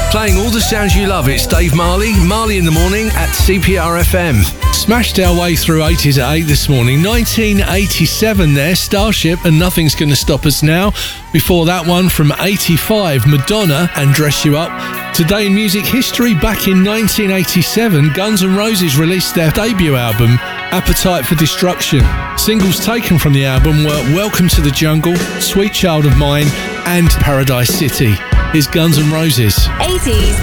Playing all the sounds you love, it's Dave Marley in the morning at CPR FM. Smashed our way through 80s at 8 this morning. 1987 there, Starship and Nothing's Gonna Stop Us Now. Before that one from 85, Madonna and Dress You Up. Today in music history, back in 1987, Guns N' Roses released their debut album, Appetite for Destruction. Singles taken from the album were Welcome to the Jungle, Sweet Child of Mine and Paradise City. Here's Guns N' Roses. 80s